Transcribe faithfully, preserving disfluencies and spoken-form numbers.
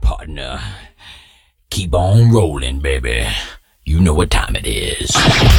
partner. Keep on rolling, baby. You know what time it is.